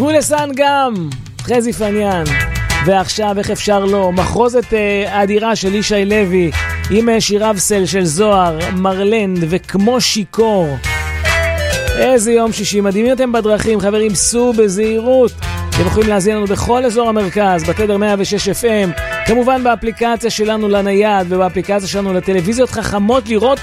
קולסן גם, חזי פניאן. ועכשיו איך אפשר לא, מחרוזת האדירה של ישי לוי עם שיריו של זוהר, מרלנד וכמו שיקור. איזה יום שישי מדהימים אתם בדרכים, חברים, סעו בזהירות. אתם יכולים להזין לנו בכל אזור המרכז, בתדר 106 FM, כמובן באפליקציה שלנו לנייד ובאפליקציה שלנו לטלוויזיות חכמות, לראות